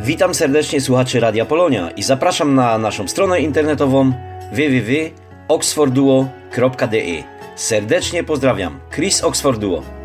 Witam serdecznie słuchaczy Radia Polonia i zapraszam na naszą stronę internetową www.oxfordduo.de. Serdecznie pozdrawiam, Chris Oxford Duo.